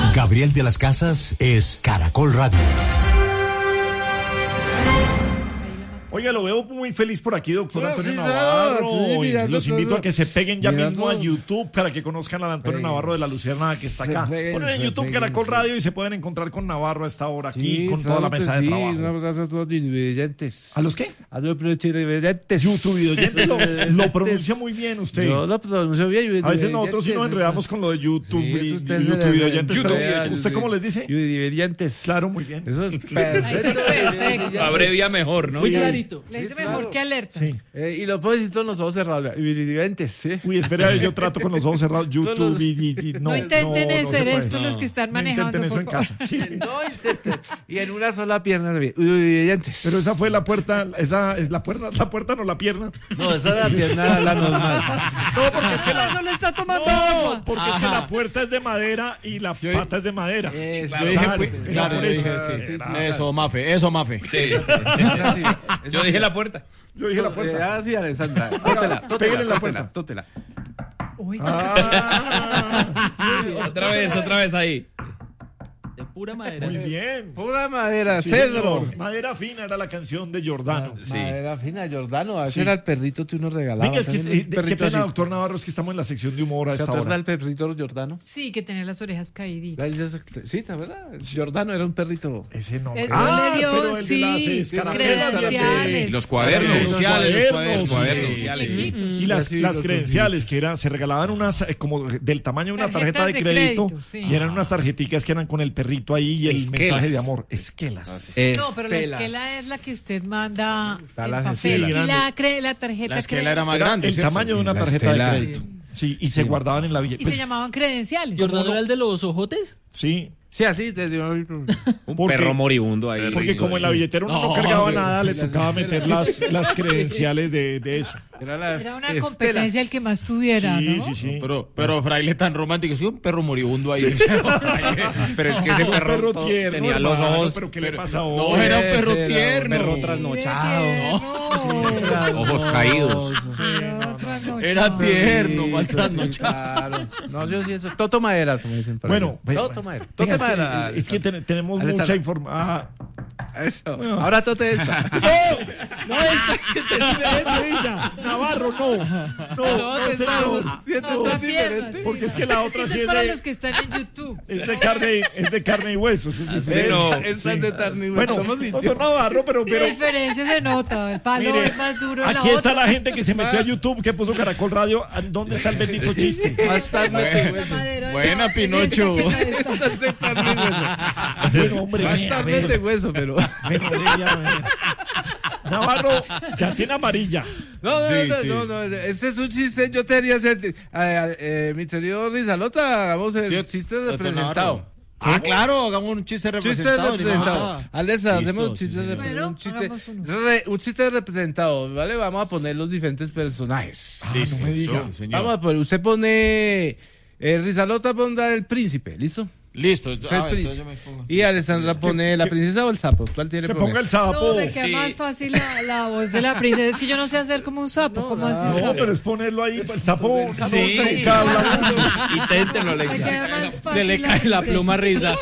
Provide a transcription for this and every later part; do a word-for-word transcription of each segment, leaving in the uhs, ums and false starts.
Gabriel de las Casas es Caracol Radio. Oiga, lo veo muy feliz por aquí, doctor No, Antonio sí, Navarro. sí, mira, Los todo invito eso. a que se peguen ya Mira mismo a todo. YouTube para que conozcan al Antonio Peguen. Navarro de la Lucerna que está Se acá. peguen, Ponen en se YouTube peguen, Caracol sí. Radio y se pueden encontrar con Navarro a esta hora aquí Sí, con toda la claro que mesa de sí, trabajo. un abrazo a todos los televidentes. ¿A los qué? A los televidentes. YouTube oyente, lo, lo pronuncia muy bien usted. Yo lo pronuncio bien. A veces nosotros sí nos enredamos con lo de YouTube Sí, y eso usted YouTube se le- oyentes. YouTube pero, oyentes, ¿usted sí. cómo les dice? Televidentes. Claro, muy bien. Eso es Eso es perfecto. perfecto. Abrevia mejor, ¿no? Muy clarito. Le dice Sí, mejor claro. que alerta. Sí. Eh, y lo puedo decir con los ojos cerrados. Televidentes, sí. Uy, espera, yo trato con los ojos cerrados. YouTube los- y, y- y- No, intenten no, no hacer se esto puede. los que están No manejando, intenten eso por en favor. casa. Sí. No intenten. Y en una sola pierna. Televidentes. Pero esa fue la puerta, esa es la puerta, la puerta no la pierna. No, esa es la pierna, la normal. No, porque es que la, Solo está tomando no, agua. porque es que la puerta es de madera y la Yo- pata es de madera. Eh, Claro, yo dije, claro, pues, era claro, por yo eso. dije, sí, sí, Era- sí. Eso, Mafe, eso, Mafe. Sí. Esa sí, esa Yo sí. dije la puerta. Yo dije la Eh, puerta. Ah, sí, Alessandra. Tótela, Pégale en la tótela, puerta. tótela. Uy, Ah, Otra vez, otra vez ahí. De pura madera. muy bien. Pura madera, Sí, cedro. señor. Madera fina era la canción de Giordano. Sí. Madera fina, Jordano. Ese Sí. era el perrito que uno regalaba. Venga, es que también, eh, un qué perrito pena, así. doctor Navarro, es que estamos en la sección de humor a ¿Se esta acuerda hora. del perrito Jordano? sí, que tenía las orejas caíditas. Sí, ¿se acuerda? Jordano era un perrito. Ese no. Él creo. no le dio, pero el de las sí, escarapelas, credenciales. Y los cuadernos. Credenciales, Los cuadernos. sí. cuadernos. Chiquitos. Y las, Sí, las los credenciales que eran, se regalaban unas eh, como del tamaño de una Tarjetas tarjeta de de crédito, crédito, sí. y eran unas tarjeticas que eran con el perrito ahí y el Esquelas. mensaje de amor. Esquelas. No, pero la esquela es la que usted manda Está en la papel. esquela Y grande. la, cre- la tarjeta La esquela cre- era más Era grande. el ¿cierto? tamaño de una La tarjeta de estela. crédito. Sí, y se guardaban en la Y billetera. se llamaban credenciales. ¿Jordano era el de los ojotes? Sí, Sí, así te dio. Un Porque- perro moribundo ahí. porque como en la billetera uno no, No, cargaba hombre. nada, le tocaba meter las, las credenciales de, de eso. Era, las Era una estelas. competencia el que más tuviera, Sí, ¿no? sí, sí. Pero, pero fraile tan romántico, sí, un perro moribundo ahí. Pero es que ese Un perro, perro todo- tierno, tenía los hermano, ojos. pero ¿qué le pero- pasa No, hoy? era un perro Ese era un tierno. perro Mire, trasnochado, tierno. Ojos caídos. Era trasnochado. Era tierno, mal Sí, trasnochado. claro. No, yo sí, eso. Toto madera, como dicen. por Bueno, ahí. ve- Toto madera. Venga, Toto es que- madera. es que ten- tenemos Alessandra. mucha información. Ah, Eso. Ahora tote esta. no, esta que te sirve ella. Navarro, no. No, no, te señor. estamos- No, siete está son tierno, diferentes. sí. Porque es que la otra Eso sí es es para de, los que están en YouTube. es de carne, es de carne y huesos. Es diferente. no. Esta es de Tarni. Bueno, doctor Navarro, pero, La pero diferencia se nota. El palo mire, es más duro en la aquí está otra. la gente que se metió a YouTube, que puso Caracol Radio. ¿Dónde está el bendito chiste? Más tarde de hueso. Madera, Buena, no, Pinocho. en esta que está- Esta es de carne y hueso. Bueno, hombre, Más vea, tarde vea. de hueso, pero. Venga, vea, vea. Navarro ya tiene amarilla. No, no, Sí, no, sí. no, no, ese es un chiste. Yo te haría hacer. Eh, eh, mi querido Rizalota, hagamos el Sí, chiste doctor representado. Navarro. Ah, claro, hagamos un chiste Chiste representado. ni más representado. faltaba. Alessa, Listo, hacemos un sí, chiste, señor. repre- Bueno, un, chiste hagamos uno. re- un chiste representado, ¿vale? Vamos a poner los diferentes personajes. Listo, no me diga. sí, señor. Vamos a poner, usted pone. Eh, Rizalota pondrá el príncipe, ¿listo? Listo. Usted Ah, el entonces príncipe. yo me pongo. Y Alessandra pone la princesa o el sapo. ¿Cuál tiene Que poner? ponga el sapo. No, me queda Sí. más fácil la, la voz de la princesa. Es que yo no sé hacer como un sapo. ¿Cómo hace un No, sapo? pero es ponerlo ahí. El sapo. Sí. no tronca, habla mucho. Inténtenlo, Me Alexia. queda más fácil Se le cae la princesa. pluma risa.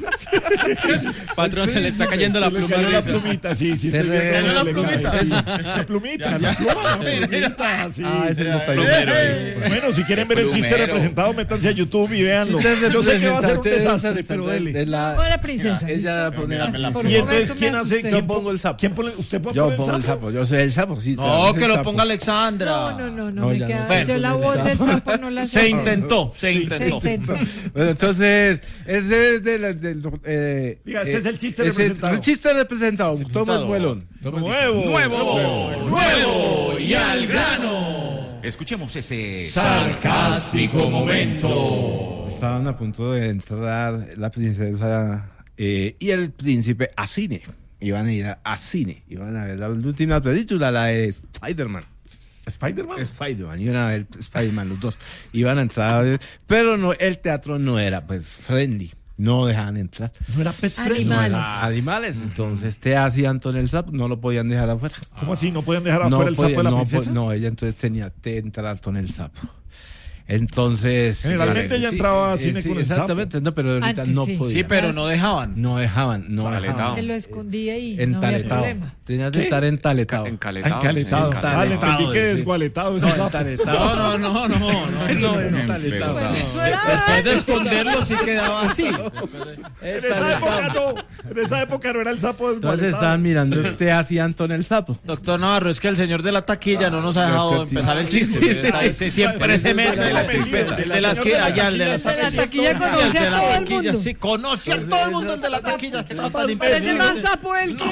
Patrón, se le está cayendo la Se le pluma cayó la risa. plumita, sí, sí. Se estoy le viendo cayó la le cae, plumita. sí. La plumita, la pluma, la plumita, sí. Ah, ese no pegó. Plumero. Bueno, si quieren ver el chiste Plumero. representado, métanse a YouTube y véanlo. Chiste Yo sé que va a ser un representado, desastre, pero de dele. la- Con la princesa. Ella pone la Mírame la Por Y un entonces, momento ¿quién me hace? asusté. ¿Quién Yo pongo el sapo. ¿Quién pone? ¿Usted puede Yo poner pongo el sapo, yo soy el sapo, sí. No, sabes que el lo sapo. ponga Alexandra. No, no, no, no, No, me ya queda. no sé. Yo la voz del sapo no la sé. Se intentó, se Se intentó. intentó. Bueno, entonces, ese es de la- del. Eh, Diga, este es el chiste ese- representado. El chiste representado. Toma el vuelón. Nuevo. Nuevo, nuevo y al grano. Escuchemos ese Sarcástico momento. Estaban a punto de entrar la princesa eh, y el príncipe a cine. Iban a ir a, a cine. Iban a ver la última película, la de Spider-Man. ¿Spider-Man? Spider-Man, iban a ver Spider-Man los dos. Iban a entrar a ver, pero no, el teatro no era pues friendly. No dejaban entrar. No era pet friendly. Animales. A animales. Entonces, te hacía Antonio el sapo, no lo podían dejar afuera. ¿Cómo así? ¿No pueden dejar No afuera el sapo podía- de la no, princesa? po- no, ella entonces tenía que entrar con el sapo. Entonces... Generalmente claro, ya sí, entraba a sí, cine sí, con el exactamente, no, pero ahorita Antes no sí. podía. Sí, pero no dejaban. No dejaban, no Taletado. dejaban. Te lo escondía y no había Entaletado. problema. Tenías de estar entaletado. Encaletado. Encaletado. Encaletado, Ah, le entendí que sí. desgualetado ese No, sapo. entaletado. No, no, no, no, no. No, entaletado. Bueno, no. eso era Después de antes. esconderlo sí quedaba así. En esa época no. En esa época no era el sapo Entonces desgualetado. estaban mirando te hacía Antón el sapo. Doctor Navarro, es que el señor de la taquilla no nos ha dejado Doctor, empezar el sí, chiste. sí, Está- sí. se- Siempre se mete. De las crispetas. crispetas. De las que allá, el de las De la taquilla El conoce de a la todo el taquilla, mundo. sí, conoce a todo el mundo el de la taquilla. Que no tan Parece imbécil. más sapo el que...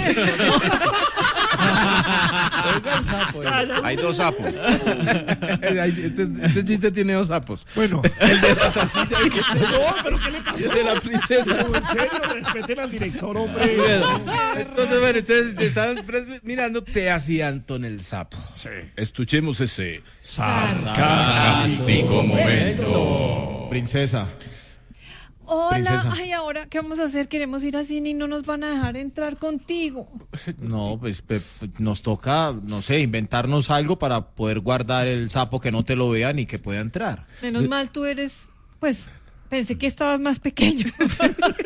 Hay dos sapos. Este, este chiste tiene dos sapos. Bueno. El de la taquilla y No, pero ¿qué le pasó? el de la princesa. En serio, respeten al director, hombre. Entonces, bueno, ustedes estaban pre- mirando te hacía Antón el sapo. Sí. Escuchemos ese. Sarcástico momento. Princesa. Hola, Princesa. ay, ahora, ¿qué vamos a hacer? Queremos ir a cine y no nos van a dejar entrar contigo. No, pues pe- pe- nos toca, no sé, inventarnos algo para poder guardar el sapo que no te lo vean y que pueda entrar. Menos mal tú eres, pues, pensé que estabas más pequeño. Es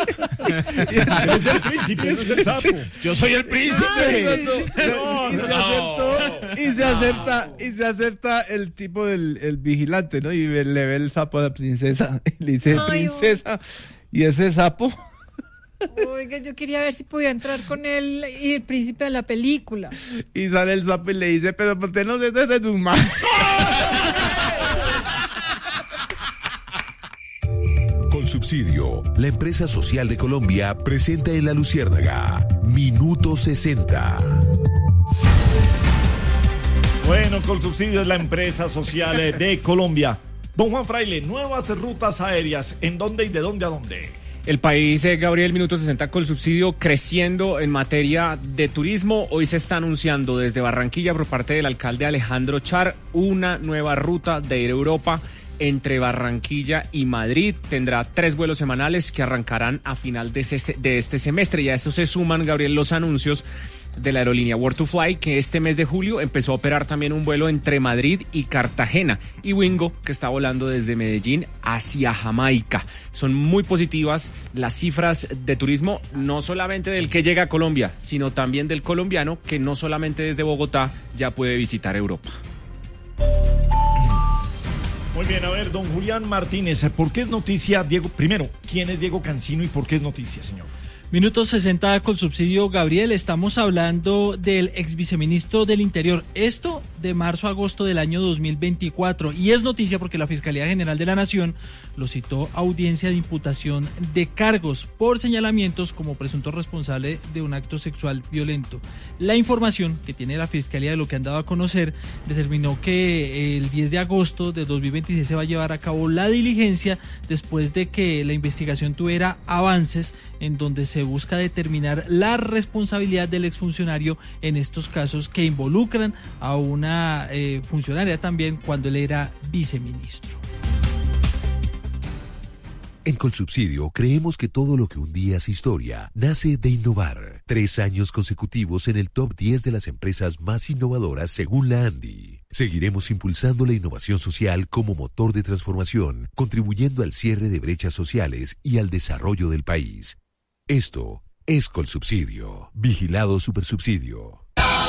el príncipe, no es el sapo. Yo soy el príncipe. y, se acertó, y se acerta y se acerta el tipo del el vigilante, ¿no? Y ve- le ve el sapo a la princesa y le dice, Ay, princesa, y ese sapo Oiga, yo quería ver si podía entrar con él y el príncipe a la película. y sale el sapo y le dice, pero ¿por qué no se desde tus manos? Colsubsidio, la empresa social de Colombia, presenta en La Luciérnaga, Minuto sesenta. Bueno, Colsubsidio es la empresa social eh, de Colombia. Don Juan Fraile, nuevas rutas aéreas. ¿En dónde y de dónde a dónde? El país, eh, Gabriel, Minuto sesenta con subsidio creciendo en materia de turismo. Hoy se está anunciando desde Barranquilla por parte del alcalde Alejandro Char una nueva ruta de ir a Europa entre Barranquilla y Madrid. Tendrá tres vuelos semanales que arrancarán a final de, ese, de este semestre. Y a eso se suman, Gabriel, los anuncios de la aerolínea World to Fly, que este mes de julio empezó a operar también un vuelo entre Madrid y Cartagena, y Wingo, que está volando desde Medellín hacia Jamaica. Son muy positivas las cifras de turismo, no solamente del que llega a Colombia, sino también del colombiano, que no solamente desde Bogotá ya puede visitar Europa. Muy bien, a ver, don Julián Martínez, ¿por qué es noticia Diego? Primero, ¿quién es Diego Cancino y por qué es noticia, señor? Minuto sesenta con subsidio, Gabriel. Estamos hablando del ex viceministro del Interior. Esto de marzo a agosto del año dos mil veinticuatro. Y es noticia porque la Fiscalía General de la Nación lo citó a audiencia de imputación de cargos por señalamientos como presunto responsable de un acto sexual violento. La información que tiene la Fiscalía de lo que han dado a conocer determinó que el diez de agosto de dos mil veintiséis se va a llevar a cabo la diligencia después de que la investigación tuviera avances en donde se busca determinar la responsabilidad del exfuncionario en estos casos que involucran a una eh, funcionaria también cuando él era viceministro. En Colsubsidio creemos que todo lo que un día es historia nace de innovar. Tres años consecutivos en el top diez de las empresas más innovadoras según la ANDI. Seguiremos impulsando la innovación social como motor de transformación, contribuyendo al cierre de brechas sociales y al desarrollo del país. Esto es Colsubsidio. Vigilado Supersubsidio.